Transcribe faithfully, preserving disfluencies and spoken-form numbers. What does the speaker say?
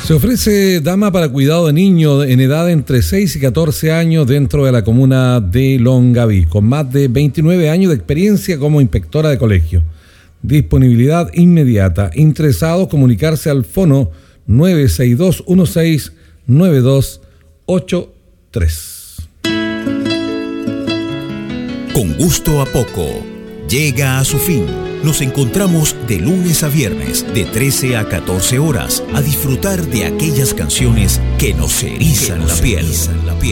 Se ofrece dama para cuidado de niños en edad entre seis y catorce años dentro de la comuna de Longaví, con más de veintinueve años de experiencia como inspectora de colegio. Disponibilidad inmediata. Interesados, comunicarse al fono nueve seis dos uno seis nueve dos ocho tres. Con gusto a poco. Llega a su fin. Nos encontramos de lunes a viernes de trece a catorce horas a disfrutar de aquellas canciones que nos erizan la piel.